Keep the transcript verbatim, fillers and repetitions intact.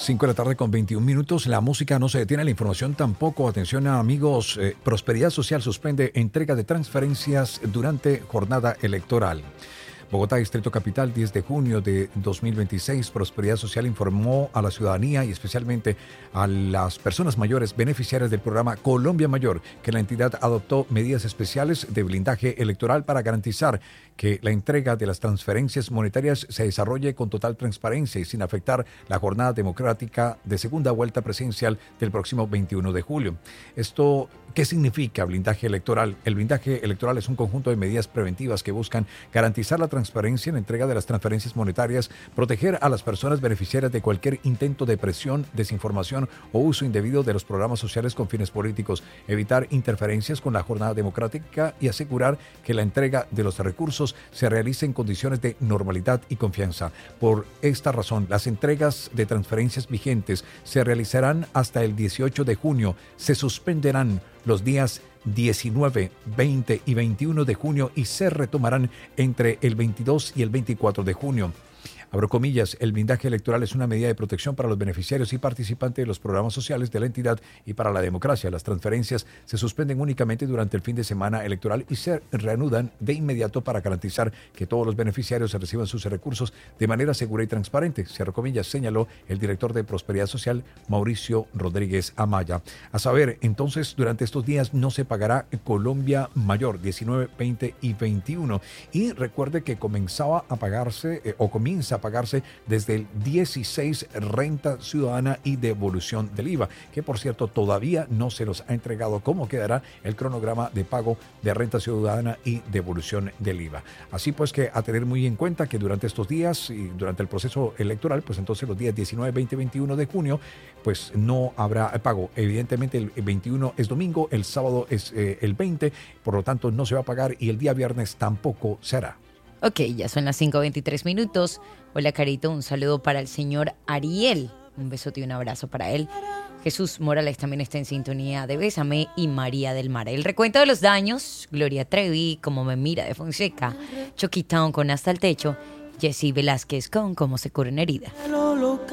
cinco de la tarde con veintiún minutos. La música no se detiene, la información tampoco. Atención amigos, eh, Prosperidad Social suspende entrega de transferencias durante jornada electoral. Bogotá, Distrito Capital, diez de junio de dos mil veintiséis, Prosperidad Social informó a la ciudadanía y especialmente a las personas mayores beneficiarias del programa Colombia Mayor que la entidad adoptó medidas especiales de blindaje electoral para garantizar que la entrega de las transferencias monetarias se desarrolle con total transparencia y sin afectar la jornada democrática de segunda vuelta presidencial del próximo veintiuno de julio. Esto, ¿qué significa blindaje electoral? El blindaje electoral es un conjunto de medidas preventivas que buscan garantizar la transparencia en la entrega de las transferencias monetarias, proteger a las personas beneficiarias de cualquier intento de presión, desinformación o uso indebido de los programas sociales con fines políticos, evitar interferencias con la jornada democrática y asegurar que la entrega de los recursos se realice en condiciones de normalidad y confianza. Por esta razón, las entregas de transferencias vigentes se realizarán hasta el dieciocho de junio. Se suspenderán los días diecinueve, veinte y veintiuno de junio y se retomarán entre el veintidós y el veinticuatro de junio. Abro comillas, el blindaje electoral es una medida de protección para los beneficiarios y participantes de los programas sociales de la entidad y para la democracia. Las transferencias se suspenden únicamente durante el fin de semana electoral y se reanudan de inmediato para garantizar que todos los beneficiarios reciban sus recursos de manera segura y transparente. Cierro comillas, señaló el director de Prosperidad Social, Mauricio Rodríguez Amaya. A saber, entonces, durante estos días no se pagará Colombia Mayor, diecinueve, veinte y veintiuno. Y recuerde que comenzaba a pagarse eh, o comienza a pagarse desde el dieciséis renta ciudadana y devolución del I V A, que por cierto todavía no se nos ha entregado cómo quedará el cronograma de pago de renta ciudadana y devolución del I V A. Así pues que a tener muy en cuenta que durante estos días y durante el proceso electoral, pues entonces los días diecinueve, veinte y veintiuno de junio, pues no habrá pago. Evidentemente el veintiuno es domingo, el sábado es eh, el veinte, por lo tanto no se va a pagar y el día viernes tampoco se hará. Ok, ya son las cinco veintitrés minutos. Hola, Carito, un saludo para el señor Ariel. Un besote y un abrazo para él. Jesús Morales también está en sintonía de Bésame y María del Mar. El recuento de los daños, Gloria Trevi, Como me mira de Fonseca, Chucky Town con Hasta el Techo, Jessy Velázquez con Cómo se cura una herida.